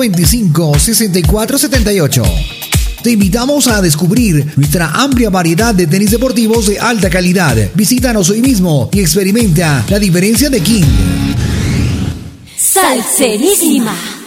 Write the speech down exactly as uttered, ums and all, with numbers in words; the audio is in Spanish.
veinticinco, sesenta y cuatro, setenta y ocho. Te invitamos a descubrir nuestra amplia variedad de tenis deportivos de alta calidad. Visítanos hoy mismo y experimenta la diferencia de King. Salserísima.